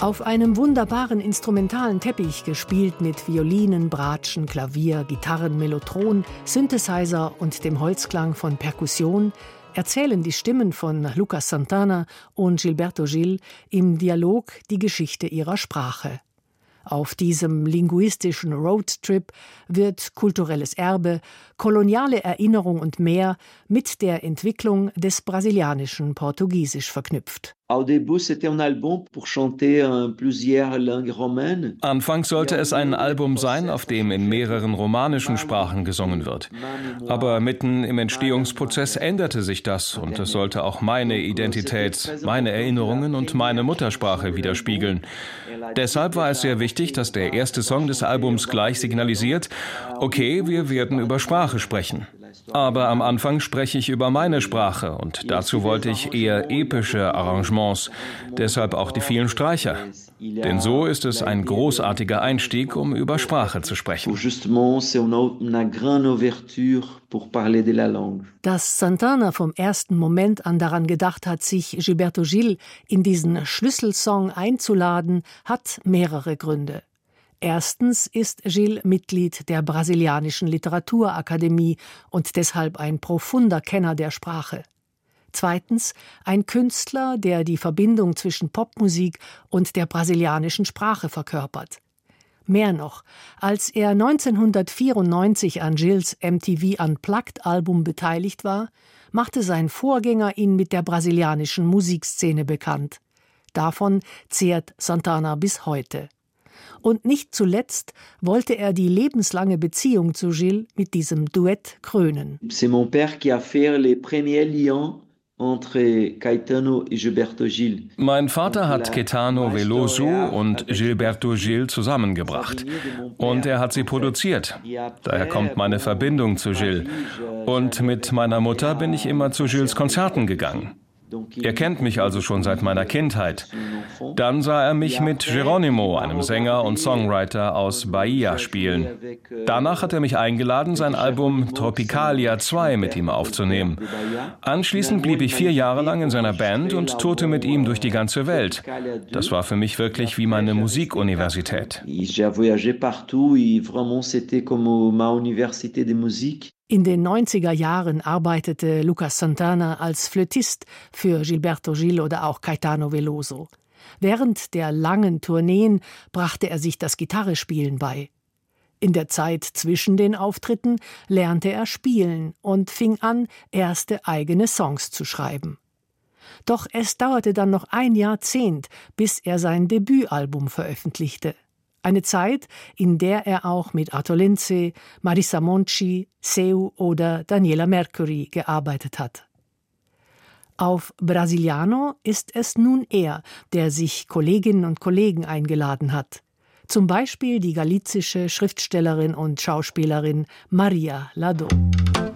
Auf einem wunderbaren instrumentalen Teppich, gespielt mit Violinen, Bratschen, Klavier, Gitarren, Mellotron, Synthesizer und dem Holzklang von Perkussion, erzählen die Stimmen von Lucas Santana und Gilberto Gil im Dialog die Geschichte ihrer Sprache. Auf diesem linguistischen Roadtrip wird kulturelles Erbe, koloniale Erinnerung und mehr mit der Entwicklung des brasilianischen Portugiesisch verknüpft. Anfangs sollte es ein Album sein, auf dem in mehreren romanischen Sprachen gesungen wird. Aber mitten im Entstehungsprozess änderte sich das und es sollte auch meine Identität, meine Erinnerungen und meine Muttersprache widerspiegeln. Deshalb war es sehr wichtig, dass der erste Song des Albums gleich signalisiert, okay, wir werden über Sprache sprechen. Aber am Anfang spreche ich über meine Sprache und dazu wollte ich eher epische Arrangements, deshalb auch die vielen Streicher. Denn so ist es ein großartiger Einstieg, um über Sprache zu sprechen. Dass Santana vom ersten Moment an daran gedacht hat, sich Gilberto Gil in diesen Schlüsselsong einzuladen, hat mehrere Gründe. Erstens ist Gil Mitglied der brasilianischen Literaturakademie und deshalb ein profunder Kenner der Sprache. Zweitens ein Künstler, der die Verbindung zwischen Popmusik und der brasilianischen Sprache verkörpert. Mehr noch, als er 1994 an Gils MTV Unplugged-Album beteiligt war, machte sein Vorgänger ihn mit der brasilianischen Musikszene bekannt. Davon zehrt Santana bis heute. Und nicht zuletzt wollte er die lebenslange Beziehung zu Gil mit diesem Duett krönen. C'est mon père qui a fait les premiers liens entre Caetano et Gilberto Gil. Mein Vater hat Caetano Veloso und Gilberto Gil zusammengebracht. Und er hat sie produziert. Daher kommt meine Verbindung zu Gil. Und mit meiner Mutter bin ich immer zu Gils Konzerten gegangen. Er kennt mich also schon seit meiner Kindheit. Dann sah er mich mit Geronimo, einem Sänger und Songwriter aus Bahia, spielen. Danach hat er mich eingeladen, sein Album Tropicalia 2 mit ihm aufzunehmen. Anschließend blieb ich 4 Jahre lang in seiner Band und tourte mit ihm durch die ganze Welt. Das war für mich wirklich wie meine Musikuniversität. In den 90er Jahren arbeitete Lucas Santana als Flötist für Gilberto Gil oder auch Caetano Veloso. Während der langen Tourneen brachte er sich das Gitarrespielen bei. In der Zeit zwischen den Auftritten lernte er spielen und fing an, erste eigene Songs zu schreiben. Doch es dauerte dann noch ein Jahrzehnt, bis er sein Debütalbum veröffentlichte. Eine Zeit, in der er auch mit Arthur Lindsay, Marisa Monti, Seu oder Daniela Mercury gearbeitet hat. Auf Brasiliano ist es nun er, der sich Kolleginnen und Kollegen eingeladen hat. Zum Beispiel die galizische Schriftstellerin und Schauspielerin Maria Lado.